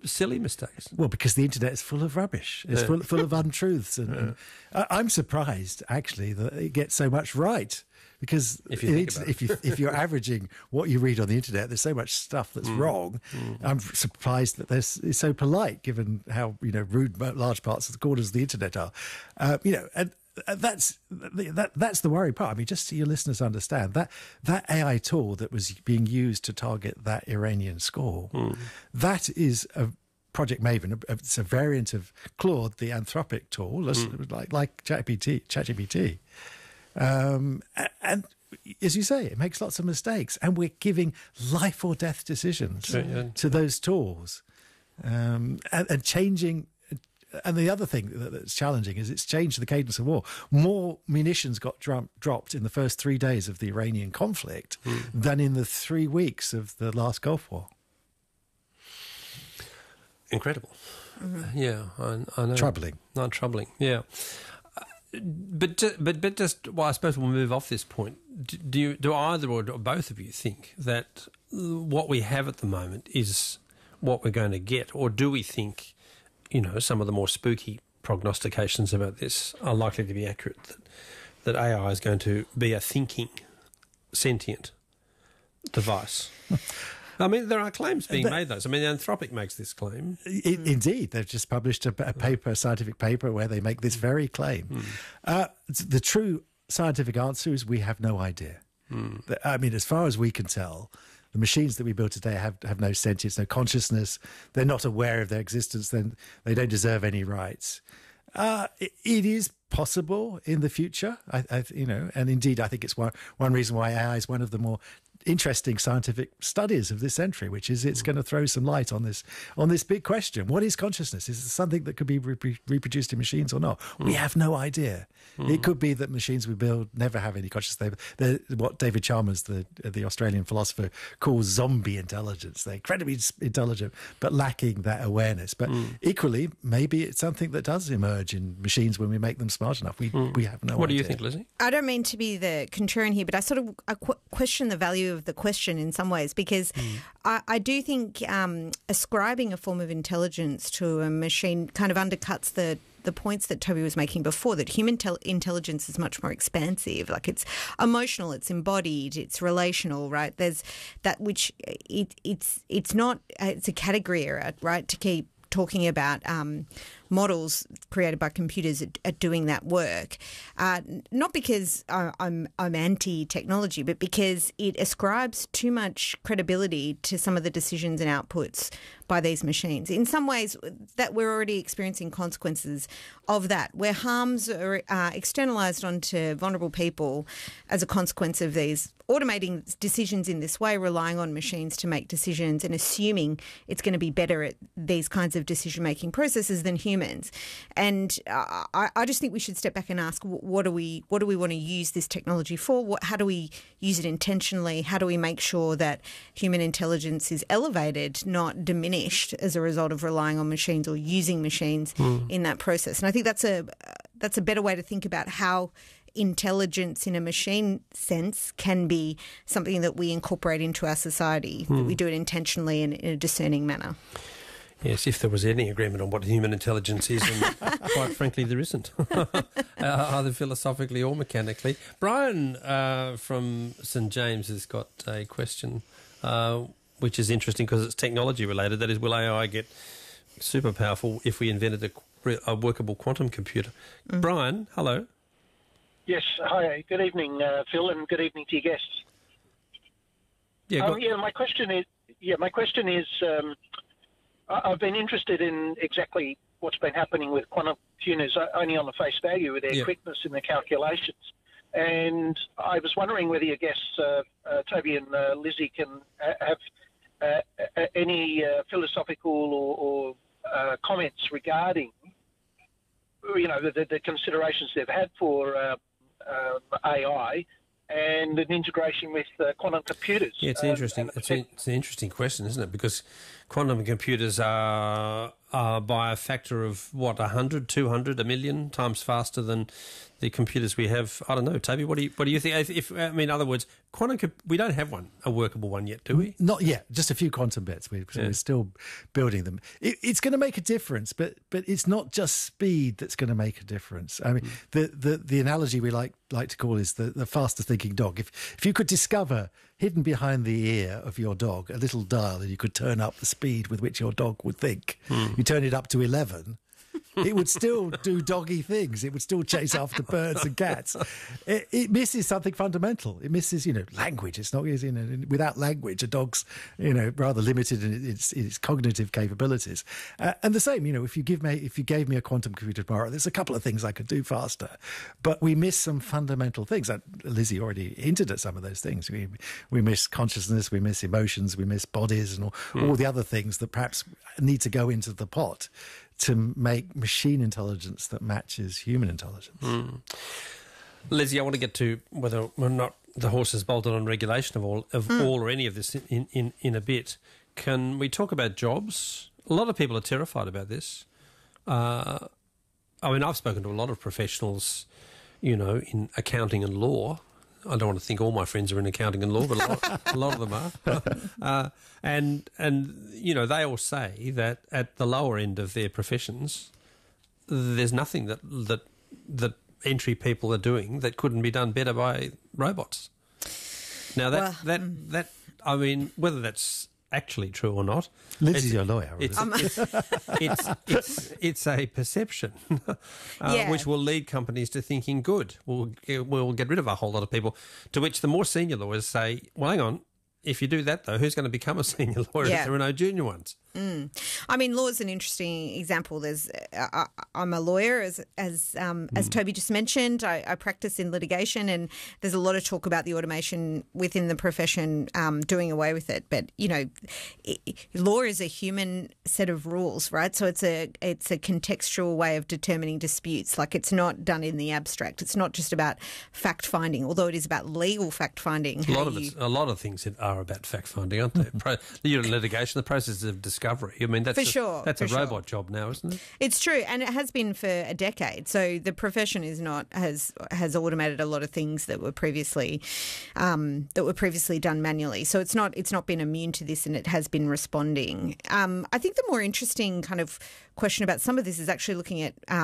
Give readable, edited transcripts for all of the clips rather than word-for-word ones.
silly mistakes? Well, because the internet is full of rubbish. It's full of untruths. And I'm surprised, actually, that it gets so much right. Because if you're averaging what you read on the internet, there's so much stuff that's wrong. I'm surprised that it's so polite, given how rude large parts of the corners of the internet are. And that's the worry part. I mean, just so your listeners understand that AI tool that was being used to target that Iranian score, that is a Project Maven. It's a variant of Claude, the Anthropic tool, like ChatGPT. And as you say, it makes lots of mistakes, and we're giving life or death decisions to those tools, and changing. And the other thing that's challenging is it's changed the cadence of war. More munitions got dropped in the first 3 days of the Iranian conflict than in the 3 weeks of the last Gulf War. Incredible. Yeah, I know. Troubling. Not troubling. Yeah. But just, well, I suppose we'll move off this point. Do either or both of you think that what we have at the moment is what we're going to get, or do we think, some of the more spooky prognostications about this are likely to be accurate? That AI is going to be a thinking, sentient device. I mean, there are claims being made, though. I mean, Anthropic makes this claim. Indeed. They've just published a scientific paper where they make this very claim. The true scientific answer is we have no idea. I mean, as far as we can tell, the machines that we build today have no sentience, no consciousness. They're not aware of their existence. Then they don't deserve any rights. It is possible in the future, and indeed, I think it's one reason why AI is one of the more interesting scientific studies of this century, which is it's going to throw some light on this big question: what is consciousness? Is it something that could be reproduced in machines or not? We have no idea. It could be that machines we build never have any consciousness. They're what David Chalmers, the Australian philosopher, calls zombie intelligence. They're incredibly intelligent but lacking that awareness. But equally, maybe it's something that does emerge in machines when we make them smart enough. We have no idea. What do you think, Lizzie? I don't mean to be the contrarian here, but I sort of question the value of the question in some ways, because I do think ascribing a form of intelligence to a machine kind of undercuts the points that Toby was making before, that human intelligence is much more expansive. Like, it's emotional, it's embodied, it's relational, right? There's that which it's not, it's a category error, right, to keep talking about models created by computers at doing that work, not because I'm anti-technology, but because it ascribes too much credibility to some of the decisions and outputs by these machines. In some ways, that we're already experiencing consequences of that, where harms are externalised onto vulnerable people as a consequence of these automating decisions in this way, relying on machines to make decisions and assuming it's going to be better at these kinds of decision-making processes than humans. And I just think we should step back and ask, what do we want to use this technology for? How do we use it intentionally? How do we make sure that human intelligence is elevated, not diminished as a result of relying on machines or using machines in that process? And I think that's a better way to think about how intelligence in a machine sense can be something that we incorporate into our society, that we do it intentionally and in a discerning manner. Yes, if there was any agreement on what human intelligence is, and quite frankly there isn't, either philosophically or mechanically. Brian from St James has got a question which is interesting because it's technology related. That is, will AI get super powerful if we invented a workable quantum computer? Brian, hello. Yes, hi. Good evening, Phil, and good evening to your guests. My question is, I've been interested in exactly what's been happening with quantum computers only on the face value with their quickness in the calculations. And I was wondering whether your guests, Toby and Lizzie, can have any philosophical or comments regarding, the considerations they've had for AI and an integration with quantum computers. Yeah, it's interesting. It's an interesting question, isn't it? Because quantum computers are by a factor of 100, 200, 1 million times faster than the computers we have. I don't know, Toby. What do you think? In other words, we don't have a workable one yet, do we? Not yet. Just a few quantum bits. We're still building them. It's going to make a difference, but it's not just speed that's going to make a difference. I mean, the analogy we like to call is the faster thinking dog. If you could discover hidden behind the ear of your dog a little dial, and you could turn up the speed with which your dog would think, you turn it up to 11. It would still do doggy things. It would still chase after birds and cats. It misses something fundamental. It misses, language. It's not, without language, a dog's, rather limited in its cognitive capabilities. And the same, if you gave me a quantum computer tomorrow, there's a couple of things I could do faster, but we miss some fundamental things. Lizzie already hinted at some of those things. We miss consciousness, we miss emotions, we miss bodies, and all the other things that perhaps need to go into the pot to make machine intelligence that matches human intelligence. Leslie, I want to get to whether or not the horse has bolted on regulation of all or any of this in a bit. Can we talk about jobs? A lot of people are terrified about this. I've spoken to a lot of professionals, in accounting and law. I don't want to think all my friends are in accounting and law, but a lot of them are. And they all say that at the lower end of their professions, there's nothing that entry people are doing that couldn't be done better by robots. Now whether that's actually true or not, Lizzie's your lawyer. It's a perception, which will lead companies to thinking, good, we'll get rid of a whole lot of people. To which the more senior lawyers say, well, hang on, if you do that though, who's going to become a senior lawyer if there are no junior ones? Law is an interesting example. I'm a lawyer, as Toby just mentioned. I practice in litigation, and there's a lot of talk about the automation within the profession doing away with it. But law is a human set of rules, right? So it's a contextual way of determining disputes. Like, it's not done in the abstract. It's not just about fact finding, although it is about legal fact finding. A lot of things are about fact finding, aren't they? Litigation, the process of discovery. I mean, that's a robot job now, isn't it? It's true, and it has been for a decade. So the profession has automated a lot of things that were previously done manually. So it's not been immune to this, and it has been responding. I think the more interesting kind of question about some of this is actually looking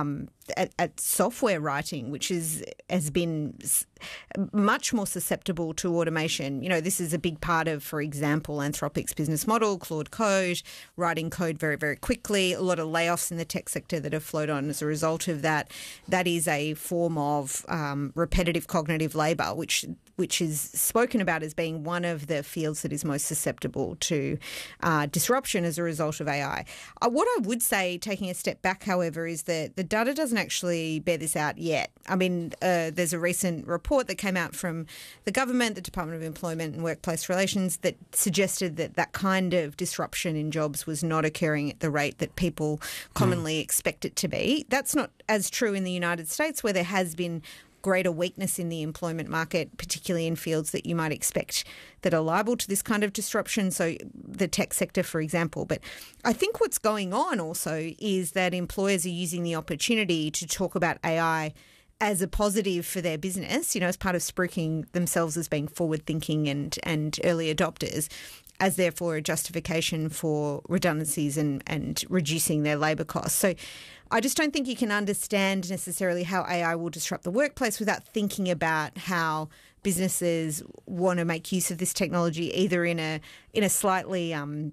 at software writing, which has been much more susceptible to automation. This is a big part of, for example, Anthropic's business model, Claude Code, writing code very, very quickly. A lot of layoffs in the tech sector that have flowed on as a result of that. That is a form of repetitive cognitive labour, which is spoken about as being one of the fields that is most susceptible to disruption as a result of AI. What I would say, taking a step back, however, is that the data doesn't actually bear this out yet. I mean, there's a recent report that came out from the government, the Department of Employment and Workplace Relations, that suggested that kind of disruption in jobs was not occurring at the rate that people commonly expect it to be. That's not as true in the United States, where there has been greater weakness in the employment market, particularly in fields that you might expect that are liable to this kind of disruption, so the tech sector, for example. But I think what's going on also is that employers are using the opportunity to talk about AI as a positive for their business, as part of spruiking themselves as being forward-thinking and early adopters, as therefore a justification for redundancies and reducing their labour costs. So I just don't think you can understand necessarily how AI will disrupt the workplace without thinking about how businesses want to make use of this technology, either in a slightly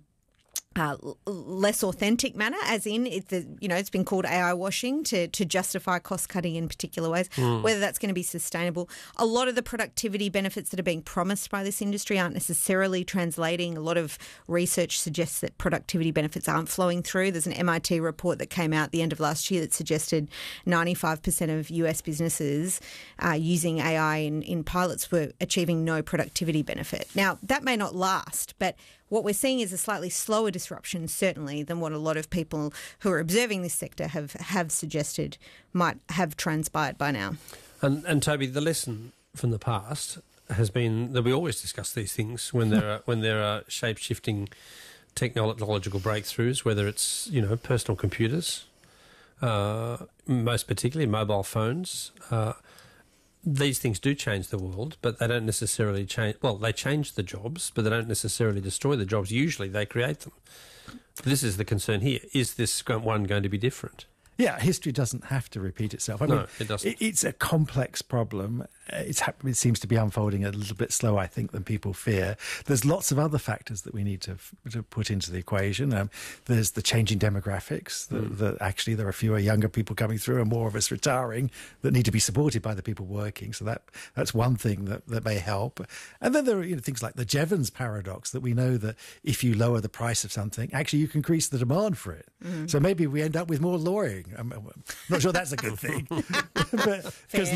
less authentic manner, as in it's been called AI washing to justify cost cutting in particular ways, whether that's going to be sustainable. A lot of the productivity benefits that are being promised by this industry aren't necessarily translating. A lot of research suggests that productivity benefits aren't flowing through. There's an MIT report that came out at the end of last year that suggested 95% of US businesses using AI in pilots were achieving no productivity benefit. Now, that may not last, but what we're seeing is a slightly slower disruption, certainly, than what a lot of people who are observing this sector have suggested might have transpired by now. And Toby, the lesson from the past has been that we always discuss these things when there are shape-shifting technological breakthroughs, whether it's personal computers, most particularly mobile phones. these things do change the world, but they don't necessarily change. Well, they change the jobs, but they don't necessarily destroy the jobs. Usually, they create them. This is the concern here. Is this one going to be different? Yeah, history doesn't have to repeat itself. I mean, it doesn't. It's a complex problem. It seems to be unfolding a little bit slower, I think, than people fear. There's lots of other factors that we need to put into the equation. There's the changing demographics. That actually there are fewer younger people coming through and more of us retiring that need to be supported by the people working. So that's one thing that may help. And then there are things like the Jevons paradox, that we know that if you lower the price of something, actually you can increase the demand for it. So maybe we end up with more lawyering. I'm not sure that's a good thing, because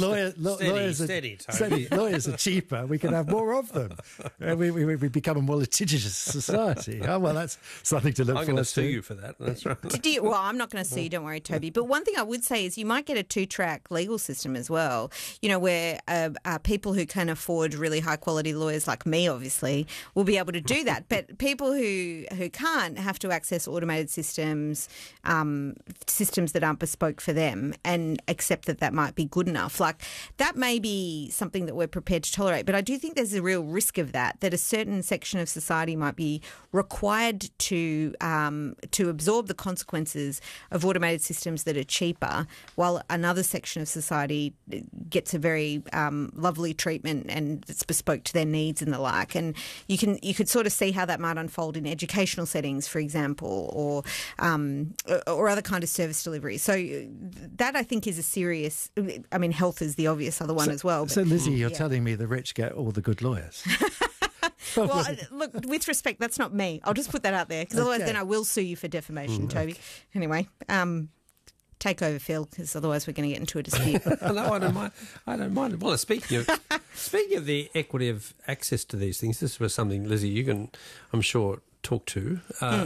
lawyers are cheaper. We can have more of them. We become a more litigious society. Oh, well, that's something to look forward to. I'm going to sue you for that. That's right. Well, I'm not going to sue you. Don't worry, Toby. But one thing I would say is you might get a two-track legal system as well. Where people who can afford really high-quality lawyers, like me, obviously, will be able to do that. But people who can't have to access automated systems, systems that aren't bespoke for them, and accept that might be good enough. Like, that may be something that we're prepared to tolerate, but I do think there's a real risk of that a certain section of society might be required to absorb the consequences of automated systems that are cheaper, while another section of society gets a very lovely treatment and it's bespoke to their needs and the like. And you could sort of see how that might unfold in educational settings, for example, or other kind of service delivery. So that, I think, is a serious. I mean, health is the obvious other one as well. So, Lizzie, you're telling me the rich get all the good lawyers? Well, look, with respect, that's not me. I'll just put that out there, because otherwise then I will sue you for defamation, Toby. Okay. Anyway, take over, Phil, because otherwise we're going to get into a dispute. No, I don't mind. Well, speaking of the equity of access to these things, this was something, Lizzie, you can, I'm sure, talk to.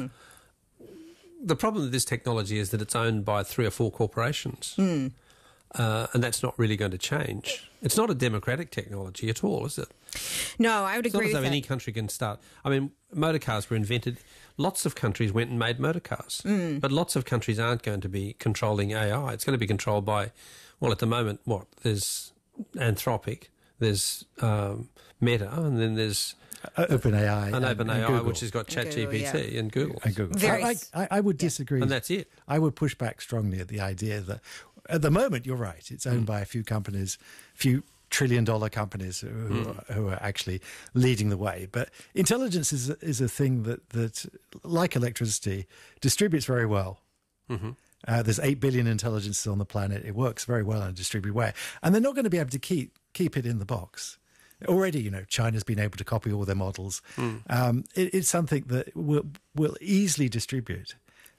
The problem with this technology is that it's owned by 3 or 4 corporations. And that's not really going to change. It's not a democratic technology at all, is it? No, I would agree with that. Any country can start. I mean, motor cars were invented. Lots of countries went and made motor cars. But lots of countries aren't going to be controlling AI. It's going to be controlled by, well, at the moment, there's Anthropic, there's Meta, and then there's OpenAI, and which has got ChatGPT and Google. I would disagree. And that's it. I would push back strongly at the idea that at the moment, you're right, it's owned by a few companies, few trillion-dollar companies who are actually leading the way. But intelligence is a thing that, like electricity, distributes very well. There's 8 billion intelligences on the planet. It works very well in a distributed way. And they're not going to be able to keep it in the box. Already, China's been able to copy all their models. It's something that will easily distribute.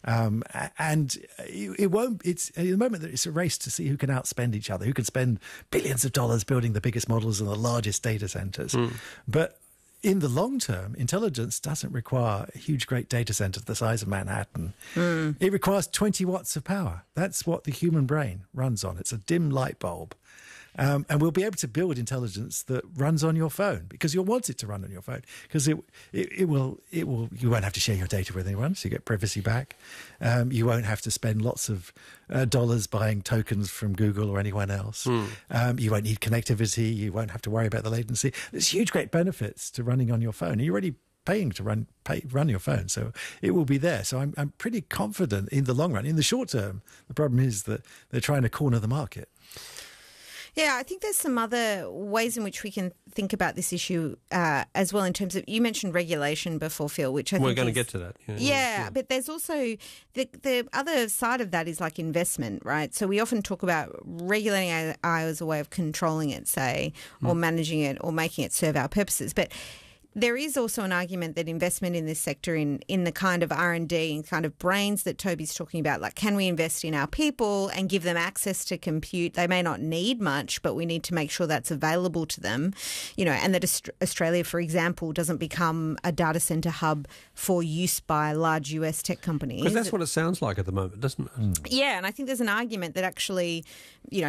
And it won't. It's at the moment that it's a race to see who can outspend each other, who can spend billions of dollars building the biggest models and the largest data centers. But in the long term, intelligence doesn't require a huge, great data center the size of Manhattan. It requires 20 watts of power. That's what the human brain runs on. It's a dim light bulb. And we'll be able to build intelligence that runs on your phone, because you'll want it to run on your phone, because it will. You won't have to share your data with anyone, so you get privacy back. You won't have to spend lots of dollars buying tokens from Google or anyone else. You won't need connectivity. You won't have to worry about the latency. There's huge, great benefits to running on your phone. And you're already paying to run your phone, so it will be there. So I'm pretty confident in the long run. In the short term, the problem is that they're trying to corner the market. Yeah, I think there's some other ways in which we can think about this issue as well, in terms of, you mentioned regulation before, Phil, which I think we're going to get to that. Yeah, but there's also the other side of that is like investment, right? So we often talk about regulating AI as a way of controlling it, say, or managing it, or making it serve our purposes. But there is also an argument that investment in this sector, in the kind of R&D and kind of brains that Toby's talking about, like, can we invest in our people and give them access to compute? They may not need much, but we need to make sure that's available to them, and that Australia, for example, doesn't become a data center hub for use by large US tech companies. Because that's what it sounds like at the moment, doesn't it? Yeah, and I think there's an argument that actually,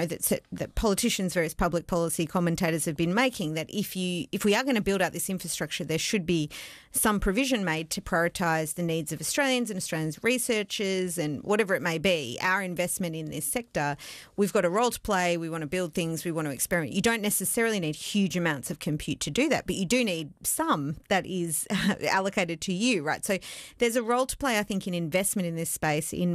that politicians, various public policy commentators have been making, that if we are going to build out this infrastructure infrastructure, there should be some provision made to prioritise the needs of Australians and Australians researchers and whatever it may be, our investment in this sector. We've got a role to play. We want to build things. We want to experiment. You don't necessarily need huge amounts of compute to do that, but you do need some that is allocated to you, right? So there's a role to play, I think, in investment in this space, in